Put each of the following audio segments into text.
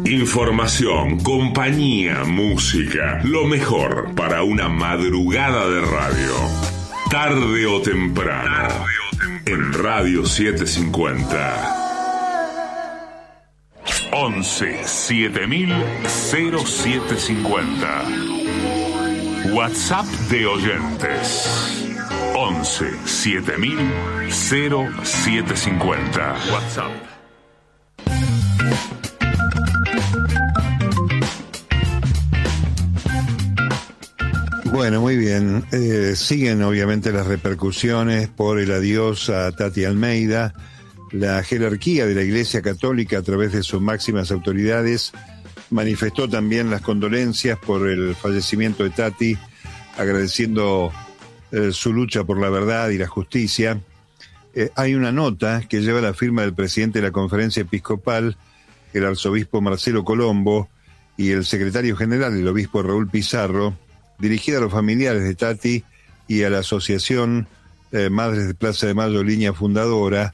Información, compañía, música, lo mejor para una madrugada de radio. Tarde o temprano, en Radio 750. 11 7000 0750. WhatsApp de oyentes. 11 7000 0750. WhatsApp. Bueno, muy bien. Siguen obviamente las repercusiones por el adiós a Tati Almeida. La jerarquía de la Iglesia Católica, a través de sus máximas autoridades, manifestó también las condolencias por el fallecimiento de Tati, agradeciendo su lucha por la verdad y la justicia. Hay una nota que lleva la firma del presidente de la Conferencia Episcopal, el arzobispo Marcelo Colombo, y el secretario general, el obispo Raúl Pizarro, dirigida a los familiares de Tati y a la asociación Madres de Plaza de Mayo, línea fundadora,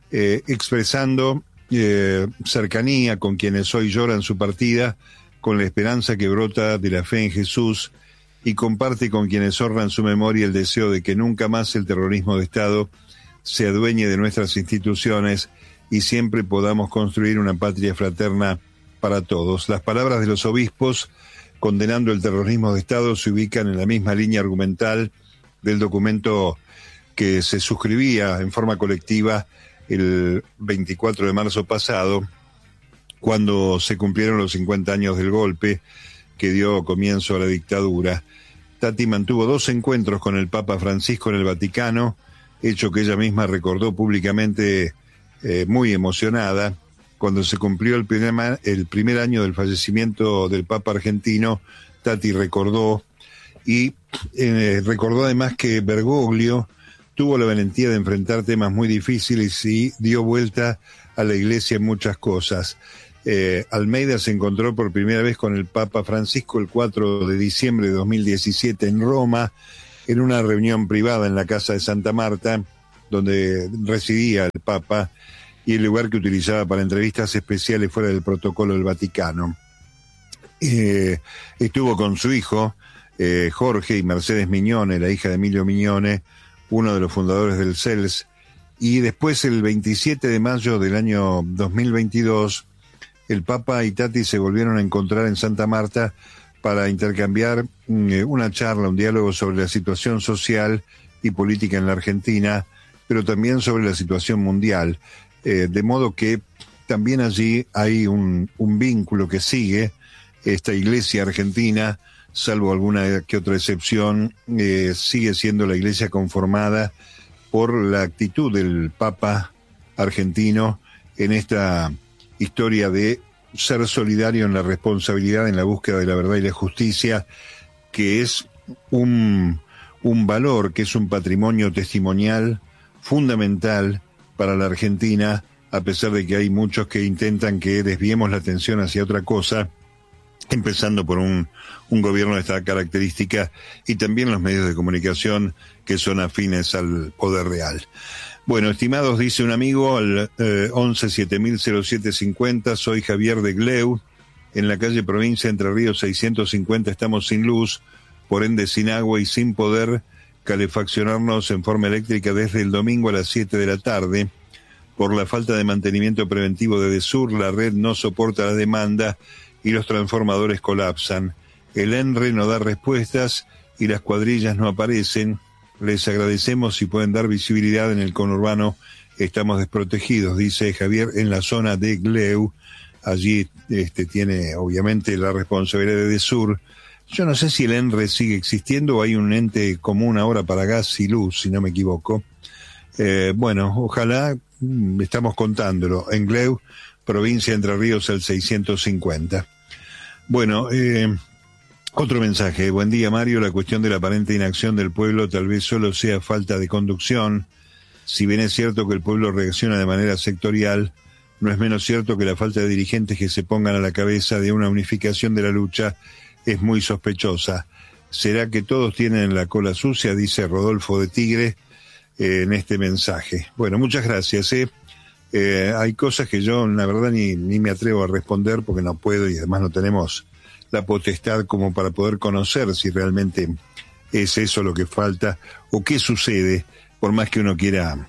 expresando cercanía con quienes hoy lloran su partida, con la esperanza que brota de la fe en Jesús, y comparte con quienes honran su memoria el deseo de que nunca más el terrorismo de Estado se adueñe de nuestras instituciones y siempre podamos construir una patria fraterna para todos. Las palabras de los obispos condenando el terrorismo de Estado se ubican en la misma línea argumental del documento que se suscribía en forma colectiva el 24 de marzo pasado, cuando se cumplieron los 50 años del golpe que dio comienzo a la dictadura. Tati mantuvo 2 encuentros con el Papa Francisco en el Vaticano, hecho que ella misma recordó públicamente muy emocionada. Cuando se cumplió el primer año del fallecimiento del Papa argentino, Tati recordó, y recordó además que Bergoglio tuvo la valentía de enfrentar temas muy difíciles y dio vuelta a la Iglesia en muchas cosas. Almeida se encontró por primera vez con el Papa Francisco el 4 de diciembre de 2017 en Roma, en una reunión privada en la casa de Santa Marta, donde residía el Papa, y el lugar que utilizaba para entrevistas especiales fuera del protocolo del Vaticano. Estuvo con su hijo, Jorge, y Mercedes Miñone, la hija de Emilio Miñone, uno de los fundadores del CELS, y después, el 27 de mayo del año 2022, el Papa y Tati se volvieron a encontrar en Santa Marta para intercambiar una charla, un diálogo sobre la situación social y política en la Argentina, pero también sobre la situación mundial. De modo que también allí hay un vínculo que sigue. Esta Iglesia argentina, salvo alguna que otra excepción, sigue siendo la Iglesia conformada por la actitud del Papa argentino en esta historia de ser solidario en la responsabilidad, en la búsqueda de la verdad y la justicia, que es un valor, que es un patrimonio testimonial fundamental para la Argentina, a pesar de que hay muchos que intentan que desviemos la atención hacia otra cosa, empezando por un gobierno de esta característica, y también los medios de comunicación que son afines al poder real. Bueno, estimados, dice un amigo al 11 7000 0750, soy Javier de Gleu, en la calle Provincia Entre Ríos 650 estamos sin luz, por ende sin agua y sin poder calefaccionarnos en forma eléctrica desde el domingo a las 7 de la tarde. Por la falta de mantenimiento preventivo de Edesur, la red no soporta la demanda y los transformadores colapsan. El ENRE no da respuestas y las cuadrillas no aparecen. Les agradecemos si pueden dar visibilidad en el conurbano. Estamos desprotegidos, dice Javier, en la zona de Gleu. Allí tiene obviamente la responsabilidad de Edesur. Yo no sé si el ENRE sigue existiendo o hay un ente común ahora para gas y luz, si no me equivoco. Bueno, ojalá, estamos contándolo. En Gleu, provincia de Entre Ríos, el 650. Bueno, otro mensaje. Buen día, Mario. La cuestión de la aparente inacción del pueblo tal vez solo sea falta de conducción. Si bien es cierto que el pueblo reacciona de manera sectorial, no es menos cierto que la falta de dirigentes que se pongan a la cabeza de una unificación de la lucha es muy sospechosa. ¿Será que todos tienen la cola sucia?, dice Rodolfo de Tigre en este mensaje. Bueno, muchas gracias. Hay cosas que yo, la verdad, ni me atrevo a responder porque no puedo y además no tenemos la potestad como para poder conocer si realmente es eso lo que falta o qué sucede, por más que uno quiera,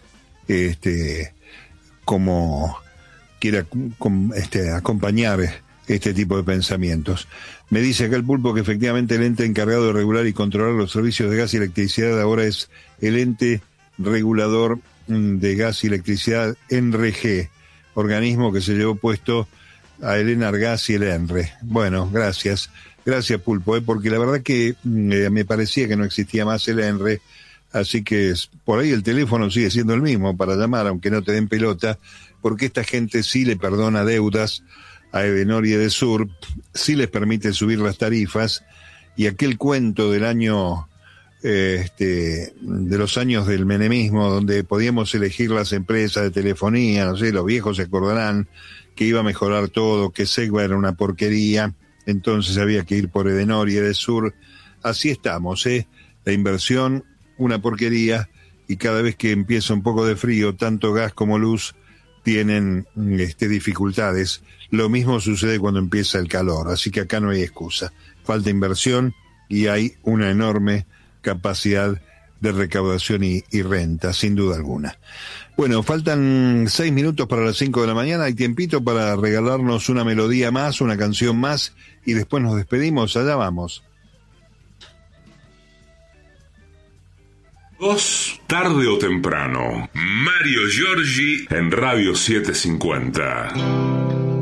acompañar este tipo de pensamientos. Me dice acá el Pulpo que efectivamente el ente encargado de regular y controlar los servicios de gas y electricidad ahora es el ente regulador de gas y electricidad ENRG, organismo que se llevó puesto a el Enargas y el ENRE. Bueno, gracias Pulpo, porque la verdad que me parecía que no existía más el ENRE, así que por ahí el teléfono sigue siendo el mismo para llamar, aunque no te den pelota, porque esta gente sí le perdona deudas a Edenor y Edesur, sí les permite subir las tarifas, y aquel cuento del año, de los años del menemismo, donde podíamos elegir las empresas de telefonía, no sé, los viejos se acordarán que iba a mejorar todo, que Segva era una porquería, entonces había que ir por Edenor y Edesur. Así estamos, la inversión, una porquería, y cada vez que empieza un poco de frío, tanto gas como luz tienen dificultades. Lo mismo sucede cuando empieza el calor, así que acá no hay excusa. Falta inversión y hay una enorme capacidad de recaudación y renta, sin duda alguna. Bueno, faltan 6 minutos para las 5 de la mañana. Hay tiempito para regalarnos una melodía más, una canción más, y después nos despedimos. Allá vamos. Tarde o temprano, Mario Giorgi en Radio 750.